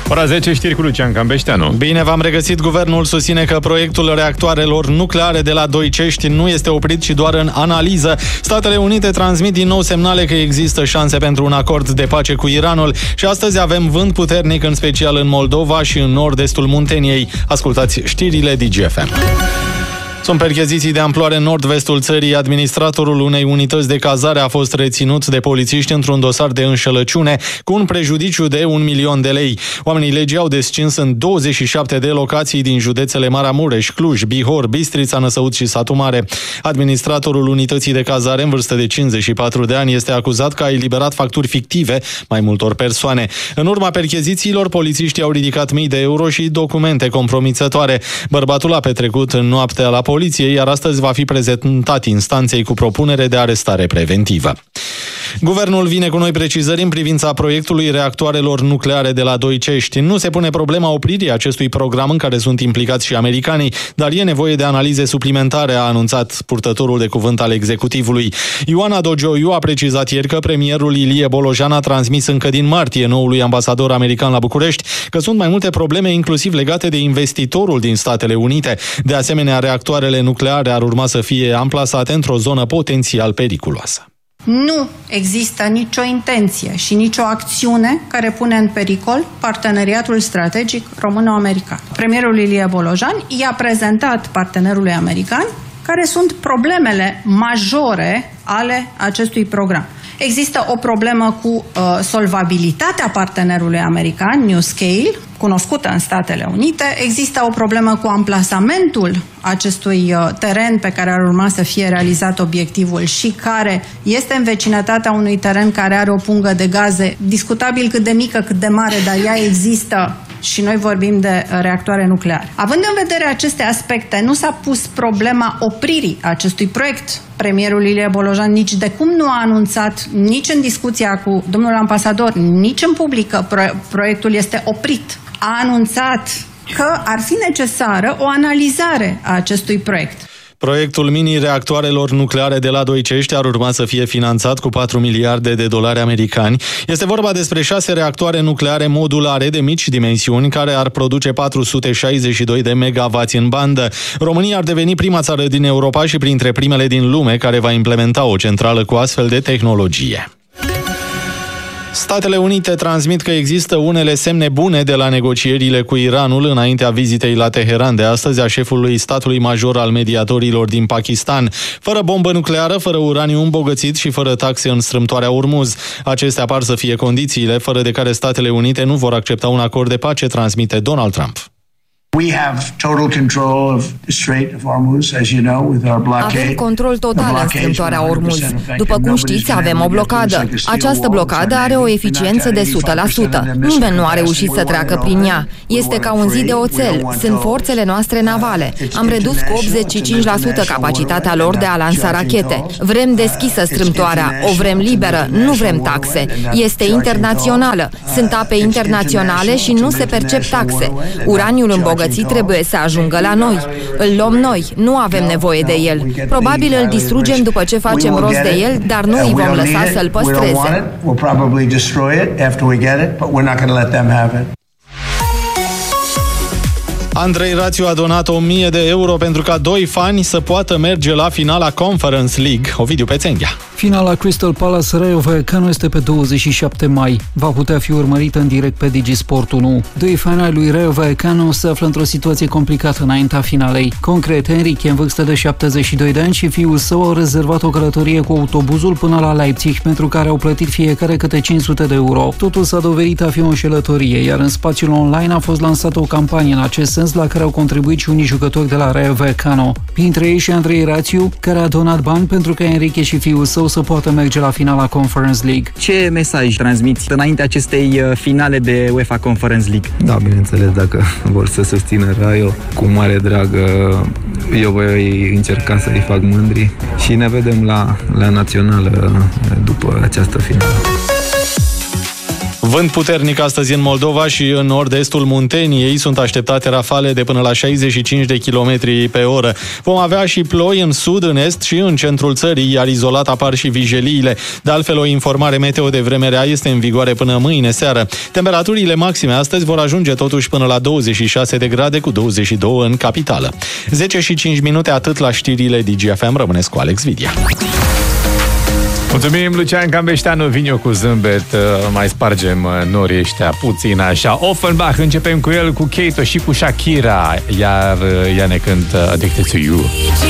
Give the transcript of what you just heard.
Ora 10, știri cu Lucian Cambeșteanu. Bine v-am regăsit. Guvernul susține că proiectul reactoarelor nucleare de la Doicești nu este oprit, ci doar în analiză. Statele Unite transmit din nou semnale că există șanse pentru un acord de pace cu Iranul și astăzi avem vânt puternic, în special în Moldova și în nord-estul Munteniei. Ascultați știrile DGFM. Sunt percheziții de amploare în nord-vestul țării. Administratorul unei unități de cazare a fost reținut de polițiști într-un dosar de înșelăciune cu un prejudiciu de 1.000.000 de lei. Oamenii legii au descins în 27 de locații din județele Maramureș, Cluj, Bihor, Bistrița, Năsăud și Satu Mare. Administratorul unității de cazare, în vârstă de 54 de ani, este acuzat că a eliberat facturi fictive mai multor persoane. În urma perchezițiilor, polițiștii au ridicat mii de euro și documente compromițătoare. Bărbatul a petrecut noaptea la poliție, iar astăzi va fi prezentat instanței cu propunere de arestare preventivă. Guvernul vine cu noi precizări în privința proiectului reactoarelor nucleare de la Doicești. Nu se pune problema opririi acestui program în care sunt implicați și americanii, dar e nevoie de analize suplimentare, a anunțat purtătorul de cuvânt al executivului. Ioana Dogioiu a precizat ieri că premierul Ilie Bolojan a transmis încă din martie noului ambasador american la București că sunt mai multe probleme, inclusiv legate de investitorul din Statele Unite. De asemenea, reactoarele nucleare ar urma să fie amplasate într-o zonă potențial periculoasă. Nu există nicio intenție și nicio acțiune care pune în pericol parteneriatul strategic româno-american. Premierul Ilie Bolojan i-a prezentat partenerului american care sunt problemele majore ale acestui program. Există o problemă cu solvabilitatea partenerului american, NuScale, cunoscută în Statele Unite. Există o problemă cu amplasamentul acestui teren pe care ar urma să fie realizat obiectivul și care este în vecinătatea unui teren care are o pungă de gaze, discutabil cât de mică, cât de mare, dar ea există și noi vorbim de reactoare nucleare. Având în vedere aceste aspecte, nu s-a pus problema opririi acestui proiect. Premierul Ilie Bolojan nici de cum nu a anunțat, nici în discuția cu domnul ambasador, nici în public că proiectul este oprit. A anunțat că ar fi necesară o analizare a acestui proiect. Proiectul mini-reactoarelor nucleare de la Doicești ar urma să fie finanțat cu 4 miliarde de dolari americani. Este vorba despre 6 reactoare nucleare modulare de mici dimensiuni care ar produce 462 de megawatts în bandă. România ar deveni prima țară din Europa și printre primele din lume care va implementa o centrală cu astfel de tehnologie. Statele Unite transmit că există unele semne bune de la negocierile cu Iranul înaintea vizitei la Teheran de astăzi a șefului statului major al mediatorilor din Pakistan. Fără bombă nucleară, fără uraniu îmbogățit și fără taxe în strâmtoarea Ormuz. Acestea par să fie condițiile fără de care Statele Unite nu vor accepta un acord de pace, transmite Donald Trump. Avem control total în strâmtoarea Ormuz. După cum știți, avem o blocadă. Această blocadă are o eficiență de 100%. Nimeni nu a reușit să treacă prin ea. Este ca un zid de oțel. Sunt forțele noastre navale. Am redus cu 85% capacitatea lor de a lansa rachete. Vrem deschisă strâmtoarea. O vrem liberă. Nu vrem taxe. Este internațională. Sunt ape internaționale și nu se percep taxe. Uraniul îmbogățit trebuie să ajungă la noi. Îl luăm noi, nu avem nevoie de el. Probabil îl distrugem după ce facem rost de el, dar nu îi vom lăsa să-l păstreze. Andrei Rațiu a donat 1.000 de euro pentru ca 2 fani să poată merge la finala Conference League. Ovidiu Pețenghea. Finala Crystal Palace Rayo Vallecano este pe 27 mai. Va putea fi urmărită în direct pe DigiSport 1. 2 fani ai lui Rayo Vallecano se află într-o situație complicată înaintea finalei. Concret, Enrique, în vârstă de 72 de ani, și fiul său au rezervat o călătorie cu autobuzul până la Leipzig, pentru care au plătit fiecare câte 500 de euro. Totul s-a dovedit a fi o înșelătorie, iar în spațiul online a fost lansată o campanie în acest sens, la care au contribuit și unii jucători de la Rayo Vallecano. Printre ei și Andrei Rațiu, care a donat bani pentru ca Enrique și fiul său să poată merge la finala Conference League. Ce mesaj transmiți înainte acestei finale de UEFA Conference League? Da, bineînțeles, dacă vor să susțină Rayo, cu mare drag eu voi încerca să-i fac mândri și ne vedem la națională după această finală. Vânt puternic astăzi în Moldova și în nord-estul Munteniei. Sunt așteptate rafale de până la 65 de km pe oră. Vom avea și ploi în sud, în est și în centrul țării, iar izolat apar și vijeliile. De altfel, o informare meteo de vreme rea este în vigoare până mâine seară. Temperaturile maxime astăzi vor ajunge totuși până la 26 de grade, cu 22 în capitală. 10 și 5 minute, atât la știrile DGFM. Rămâneți cu Alex Vidia. Mulțumim, Lucian Cambeșteanu. Vin eu cu zâmbet, mai spargem norii ăștia puțin așa. Offenbach, începem cu el, cu Keito și cu Shakira, iar ea ne cântă Addicted to You.